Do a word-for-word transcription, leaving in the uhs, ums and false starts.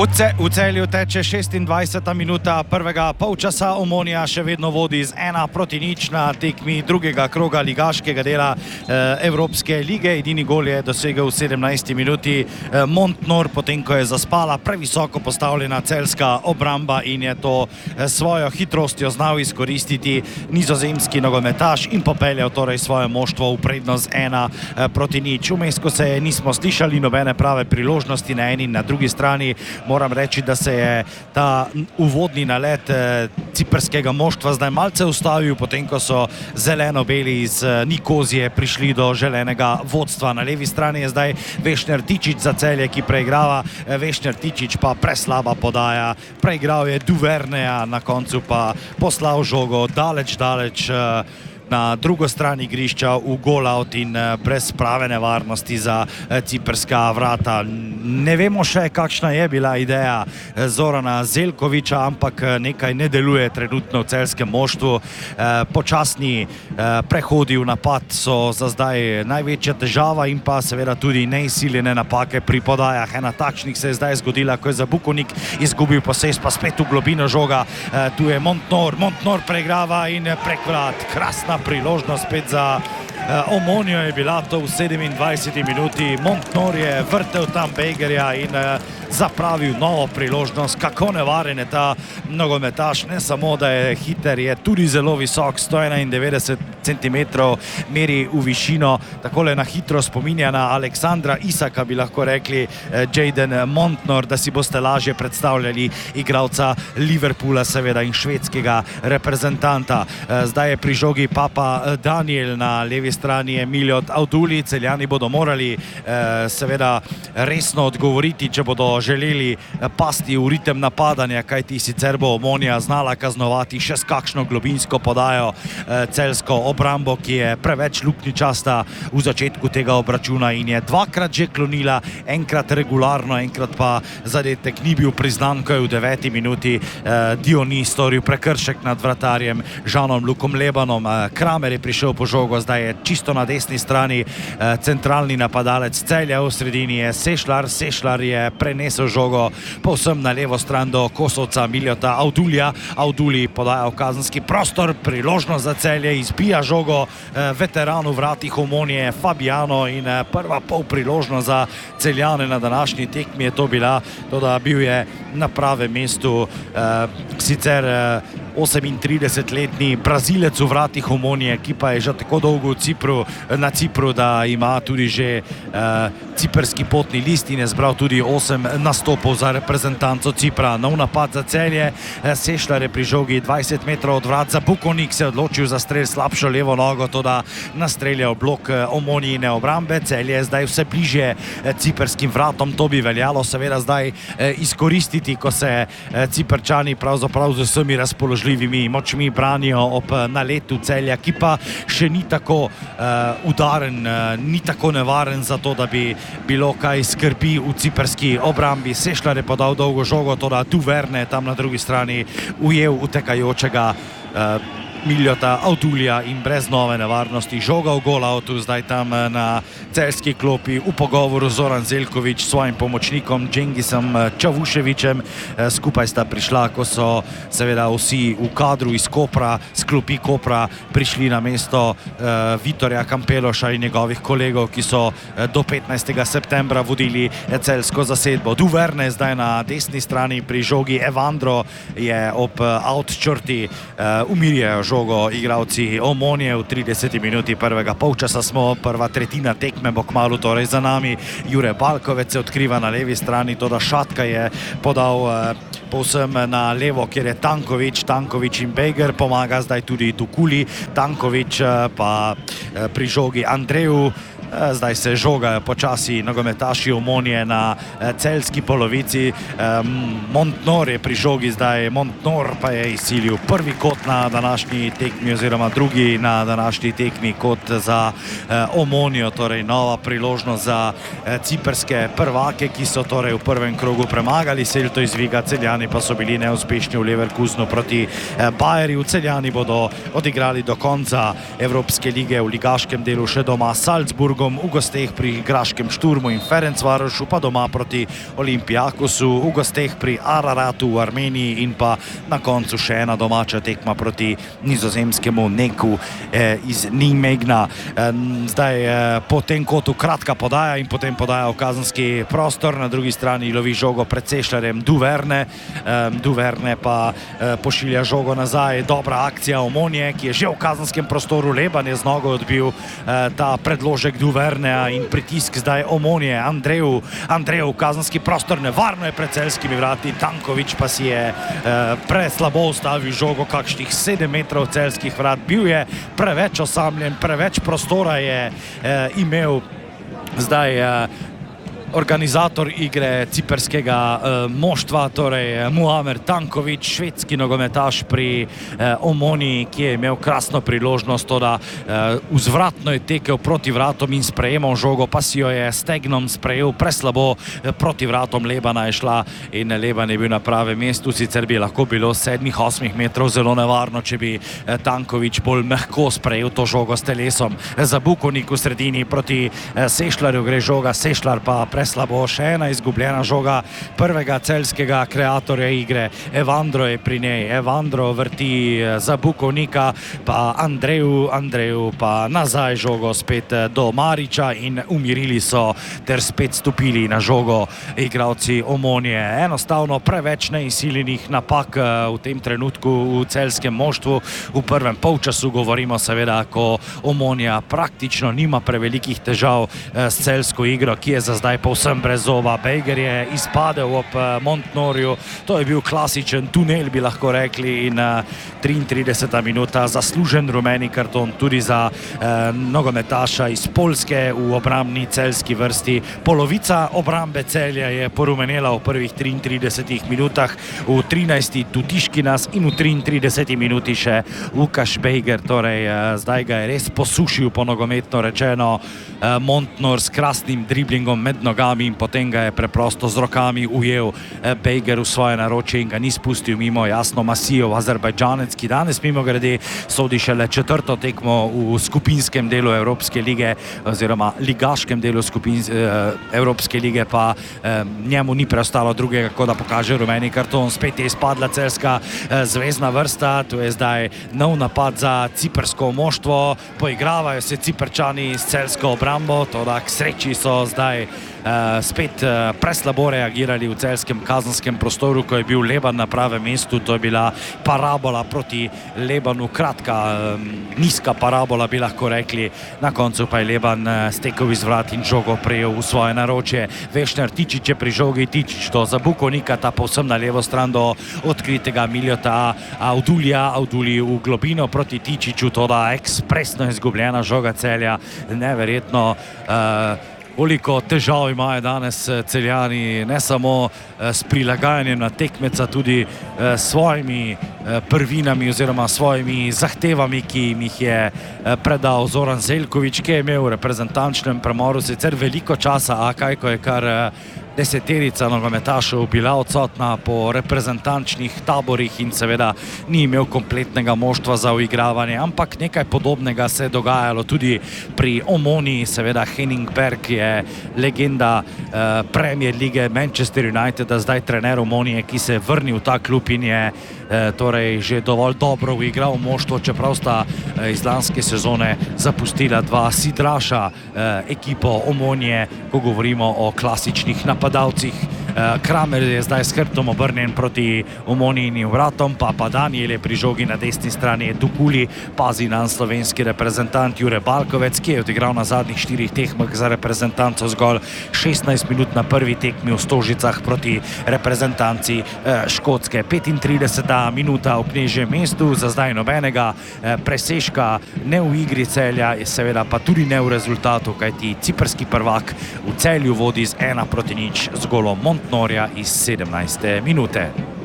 V, ce, v Celju teče šestindvajseta minuta prvega polčasa. Omonija še vedno vodi z ena proti nič na tekmi drugega kroga ligaškega dela eh, Evropske lige. Edini gol je dosegel v sedemnajsti minuti eh, Montnor, potem ko je zaspala previsoko postavljena celjska obramba in je to eh, svojo hitrostjo znal izkoristiti nizozemski nogometaš in popeljal torej svoje moštvo v prednost ena eh, proti nič. Vmes, ko se nismo slišali nobene prave priložnosti na eni in na drugi strani, moram reči, da se je ta uvodni nalet eh, ciprskega moštva zdaj malce ustavil, potem ko so zeleno-beli iz eh, Nikozije prišli do želenega vodstva. Na levi strani je zdaj Vešner Tičić za Celje, ki preigrava. Eh, Vešner Tičić pa preslaba podaja, preigral je Duverneja, na koncu pa poslal žogo daleč, daleč eh, na drugo stran igrišča v gol-out in brez prave nevarnosti za ciprska vrata. Ne vemo še, kakšna je bila ideja Zorana Zeljkovića, ampak nekaj ne deluje trenutno v celjskem moštvu. Počasni prehodi v napad so za zdaj največja težava in pa seveda tudi neizsiljene napake pri podajah. Ena takšnih se je zdaj zgodila, ko je za Bukovnik izgubil posest, pa spet v globino žoga. Tu je Montnor, Montnor preigrava in prek vrat. Krasna priložnost spet za uh, Omonijo je bila to v sedemindvajseti minuti. Montnor je vrtel tam Bejgerja in uh, zapravil novo priložnost. Kako nevaren je ta nogometaš, ne samo, da je hiter, je tudi zelo visok, sto enaindevetdeset centimetrov meri v višino, takole na hitro spominja na Aleksandra Isaka, bi lahko rekli eh, Jayden Montnor, da si boste lažje predstavljali igralca Liverpoola seveda in švedskega reprezentanta. Eh, zdaj je pri žogi Papa Daniel, na levi strani je Miljot Avduli. Celjani bodo morali eh, seveda resno odgovoriti, če bodo želeli pasti v ritem napadanja, kajti sicer bo Omonija znala kaznovati še s kakšno globinsko podajo eh, celjsko obrambo, ki je preveč luknjičasta v začetku tega obračuna in je dvakrat že klonila, enkrat regularno, enkrat pa zadetek ni bil priznan, ko je v deveti minuti eh, Dioni storil prekršek nad vratarjem Žanom Lukom Lebanom. Eh, Kramer je prišel po žogo, zdaj je čisto na desni strani eh, centralni napadalec Celja, v sredini je Sešlar, Sešlar je prenesel žogo povsem na levo stran do kosovca Miljota Avdulja. Avduli podaja v kazenski prostor, priložnost za Celje, izbija žogo eh, veteranu vratih Omonije Fabiano in eh, prva pol priložnost za Celjane na današnji tekmi je to bila, toda bil je na pravem mestu eh, sicer eh, osemintridesetletni Brazilec v vratih Omonije, ki pa je že tako dolgo v Cipru, na Cipru, da ima tudi že eh, ciprski potni list in je zbral tudi osem nastopov za reprezentanco Cipra. Nov napad za Celje, eh, Sešlar je pri žogi dvajset metrov od vrat za Bukovnik, se je odločil za strel slabšo levo nogo, toda nastreljal blok eh, Omonijine obrambe. Celje je zdaj vse bližje eh, ciprskim vratom, to bi veljalo seveda zdaj eh, izkoristiti, ko se eh, Ciprčani pravzaprav z vsemi razpoložili živimi močmi branijo ob naletu Celja, ki pa še ni tako uh, udaren, uh, ni tako nevaren za to, da bi bilo kaj skrbi v ciprski obrambi. Sešlar je podal dolgo žogo, toda Duverne tam na drugi strani ujel utekajočega uh, Miljota Avdulja in brez nove nevarnosti žoga v gol-outu, zdaj tam na celjski klopi v pogovoru Zoran Zeljković s svojim pomočnikom Džengisom Čavuševićem. Skupaj sta prišla, ko so seveda vsi v kadru iz Kopra, s klopi Kopra prišli na mesto uh, Vitorja Kampeloša in njegovih kolegov, ki so uh, do petnajstega septembra vodili celjsko zasedbo. Duverne zdaj na desni strani pri žogi, Evandro je ob uh, out črti, uh, umirjajo žogo igravci Omonije v trideseti minuti prvega polčasa smo, prva tretjina tekme bo kmalu torej za nami. Jure Balkovec se odkriva na levi strani, toda Šatka je podal eh, povsem na levo, kjer je Tanković, Tanković in Bejger, pomaga zdaj tudi Tukuli, Tanković eh, pa eh, pri žogi Andreju. Zdaj se žogajo počasi nogometaši Omonije na celjski polovici. Montnor je pri žogi zdaj, Montnor pa je izsilil prvi kot na današnji tekmi oziroma drugi na današnji tekmi kot za Omonijo, torej nova priložnost za ciprske prvake, ki so torej v prvem krogu premagali Celto iz Viga. Celjani pa so bili neuspešni v Leverkusenu proti Bayerju. Celjani bodo odigrali do konca Evropske lige v ligaškem delu še doma s Salzburgom. Salzburgom, v gosteh pri Graškem Šturmu in Ferencvarošu, pa doma proti Olympiakosu, v gosteh pri Araratu v Armeniji in pa na koncu še ena domača tekma proti nizozemskemu Neku eh, iz Nijmegna. Eh, zdaj eh, po tem kotu kratka podaja in potem podaja v kazenski prostor, na drugi strani lovi žogo pred Sešljarjem Duverne, eh, Duverne pa eh, pošilja žogo nazaj, dobra akcija Omonije, ki je že v kazenskem prostoru, Leban je z nogo odbil eh, ta predložek Duverneja in pritisk zdaj Omonije, Andreju, Andreju v kazenski prostor, nevarno je pred celjskimi vrati, Tanković pa si je eh, preslabo ustavil žogo, kakšnih sedem metrov celjskih vrat, bil je preveč osamljen, preveč prostora je eh, imel zdaj eh, organizator igre ciperskega uh, moštva, torej Muamer Tanković, švedski nogometaš pri uh, Omoniji, ki je imel krasno priložnost, to da uh, vzvratno je tekel proti vratom in sprejemal žogo, pa si jo je stegnom sprejel preslabo, uh, proti vratom Lebana je šla in Leban je bil na pravem mestu, sicer bi lahko bilo sedmih, osmih metrov zelo nevarno, če bi uh, Tanković bolj mehko sprejel to žogo s telesom. Za Bukovnik v sredini proti uh, Sešljarju gre žoga, Sešljar pa pre slabo, še ena izgubljena žoga prvega celjskega kreatorja igre. Evandro je pri njej, Evandro vrti za Bukovnika, pa Andreju, Andreju pa nazaj žogo spet do Mariča in umirili so ter spet stopili na žogo igralci Omonije. Enostavno preveč neizsiljenih napak v tem trenutku v celjskem moštvu. V prvem polčasu govorimo seveda, ko Omonija praktično nima prevelikih težav s celjsko igro, ki je za zdaj povsem brez zoba. Bejger je izpadel ob Montnorju, to je bil klasičen tunel, bi lahko rekli, in triintrideseta minuta, zaslužen rumeni karton tudi za eh, nogometaša iz Poljske v obrambni celjski vrsti. Polovica obrambe Celja je porumenela v prvih triintridesetih minutah, v trinajsti Tutiškinas in v triintrideseti minuti še Lukaš Bejger, torej eh, zdaj ga je res posušil, po nogometno rečeno, eh, Montnor s krasnim driblingom med nogami in potem ga je preprosto z rokami ujel Bejger v svoje naročje in ga ni spustil mimo. Jasno, Masijev, Azerbajdžanec, ki danes mimo grede sodi šele četrto tekmo v skupinskem delu Evropske lige oziroma ligaškem delu skupin, eh, Evropske lige, pa eh, njemu ni preostalo drugega, kot da pokaže rumeni karton. Spet je izpadla celjska eh, zvezdna vrsta, tu je zdaj nov napad za ciprsko moštvo, poigravajo se Ciprčani s celjsko obrambo, toda k sreči so zdaj Uh, spet uh, preslabo reagirali v celjskem kazenskem prostoru, ko je bil Leban na pravem mestu. To je bila parabola proti Lebanu, kratka, um, nizka parabola, bi lahko rekli. Na koncu pa je Leban uh, stekel iz vrat in žogo prejel v svoje naročje. Vešner Tičić je pri žogi, Tičić to za Bukovnika, ta povsem na levo stran do odkritega Miljota Avdulija, Avdulij v globino proti Tičiću, to da ekspresno izgubljena žoga Celja, neverjetno. Uh, Koliko težav imajo danes Celjani, ne samo s prilagajanjem na tekmeca, tudi s svojimi prvinami oziroma svojimi zahtevami, ki jim jih je predal Zoran Zeljković, ki je imel v reprezentančnem premoru sicer veliko časa, a kaj, ko je kar deseterica nogometašev bila odsotna po reprezentančnih taborih in seveda ni imel kompletnega moštva za uigravanje, ampak nekaj podobnega se je dogajalo tudi pri Omoniji. Seveda Henning Berg je legenda eh, Premier lige Manchester Uniteda, zdaj trener Omonije, ki se je vrnil v ta klub in je eh, torej že dovolj dobro uigral moštvo, čeprav sta eh, iz lanske sezone zapustila dva sidraša eh, ekipo Omonije, ko govorimo o klasičnih napadih. Napadalcih. Kramer je zdaj s hrbtom obrnjen proti Omonijinim vratom, pa pa Daniel je pri žogi na desni strani, je Dukuli, pazi na slovenski reprezentant Jure Balkovec, ki je odigral na zadnjih štirih tekmah za reprezentanco zgolj šestnajst minut na prvi tekmi v Stožicah proti reprezentanci Škotske. petintrideseta minuta v Knežjem mestu, za zdaj nobenega presežka ne v igri Celja, seveda pa tudi ne v rezultatu, kajti ciprski prvak v Celju vodi z ena proti nič z golom Montnorja iz sedemnajste minute.